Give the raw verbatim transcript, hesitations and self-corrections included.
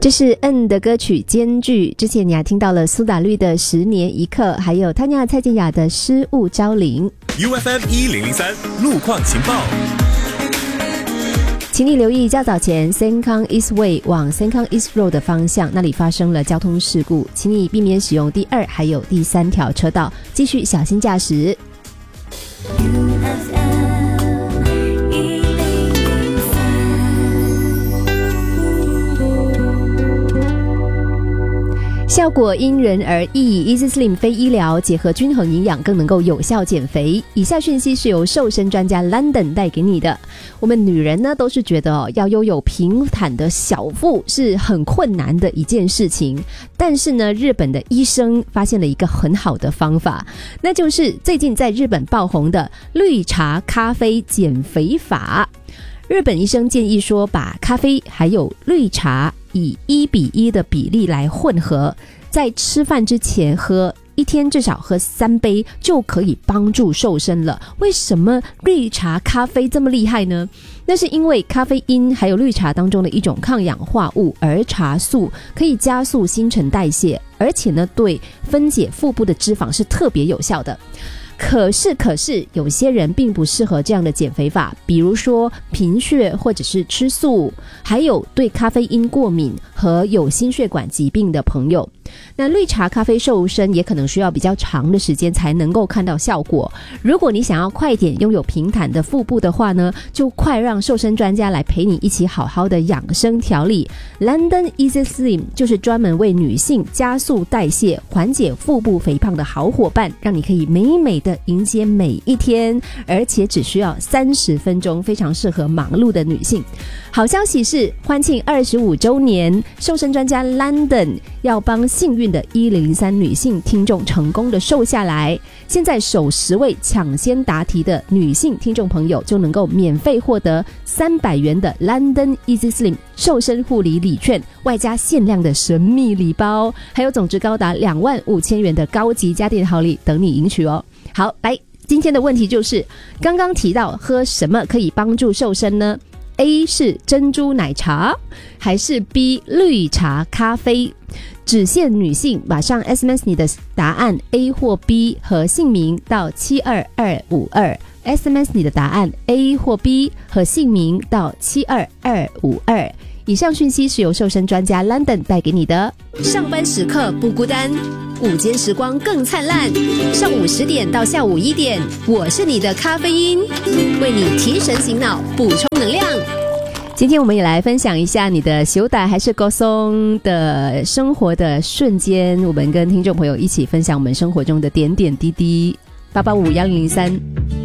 这是 N 的歌曲《间距》，之前你还听到了苏打绿的《十年一刻》，还有汤亚蔡健雅的《失物招领》。 U F M 一零零三路况情报， 请你留意较早前 Sengkang East Way 往 Sengkang East Road 的方向，那里发生了交通事故，请你避免使用第二还有第三条车道，继续小心驾驶。效果因人而异 ，Easy Slim 非医疗，结合均衡营养，更能够有效减肥。以下讯息是由瘦身专家 London 带给你的。我们女人呢，都是觉得、哦、要拥有平坦的小腹是很困难的一件事情，但是呢，日本的医生发现了一个很好的方法，那就是最近在日本爆红的绿茶咖啡减肥法。日本医生建议说，把咖啡还有绿茶以一比一的比例来混合，在吃饭之前喝，一天至少喝三杯就可以帮助瘦身了。为什么绿茶咖啡这么厉害呢？那是因为咖啡因还有绿茶当中的一种抗氧化物儿茶素，可以加速新陈代谢，而且呢，对分解腹部的脂肪是特别有效的。可是可是有些人并不适合这样的减肥法，比如说贫血或者是吃素，还有对咖啡因过敏和有心血管疾病的朋友。那绿茶咖啡瘦身也可能需要比较长的时间才能够看到效果。如果你想要快点拥有平坦的腹部的话呢，就快让瘦身专家来陪你一起好好的养生调理。 London Easy Slim 就是专门为女性加速代谢缓解腹部肥胖的好伙伴，让你可以美美的迎接每一天，而且只需要三十分钟，非常适合忙碌的女性。好消息是欢庆二十五周年，瘦身专家 London 要帮幸运的一零零三女性听众成功的瘦下来。现在首十位抢先答题的女性听众朋友就能够免费获得三百元的 London Easy Slim 瘦身护理礼券，外加限量的神秘礼包，还有总值高达两万五千元的高级家电好礼等你赢取哦。好，来，今天的问题就是，刚刚提到喝什么可以帮助瘦身呢？ A 是珍珠奶茶，还是 B 绿茶咖啡？只限女性，马上 S M S 你的答案 A 或 B 和姓名到七二二五二， S M S 你的答案 A 或 B 和姓名到七二二五二。以上讯息是由瘦身专家 London 带给你的。上班时刻不孤单，午间时光更灿烂。上午十点到下午一点，我是你的咖啡因，为你提神醒脑，补充能量。今天我们也来分享一下你的修改还是高松的生活的瞬间，我们跟听众朋友一起分享我们生活中的点点滴滴。八八五幺零零三